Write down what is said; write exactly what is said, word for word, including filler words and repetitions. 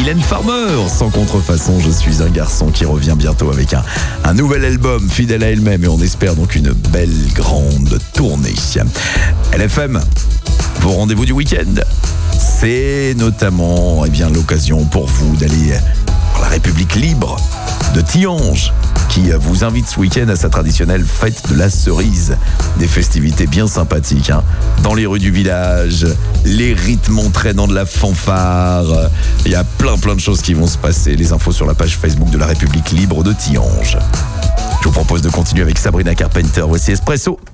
Mylène Farmer, sans contrefaçon, je suis un garçon qui revient bientôt avec un, un nouvel album fidèle à elle-même et on espère donc une belle grande tournée. L F M, vos rendez-vous du week-end, c'est notamment eh bien, l'occasion pour vous d'aller dans la République libre de Thianges, qui vous invite ce week-end à sa traditionnelle fête de la cerise. Des festivités bien sympathiques, hein. Dans les rues du village, les rythmes entraînant de la fanfare. Il y a plein plein de choses qui vont se passer. Les infos sur la page Facebook de la République libre de Thianges. Je vous propose de continuer avec Sabrina Carpenter. Voici Espresso.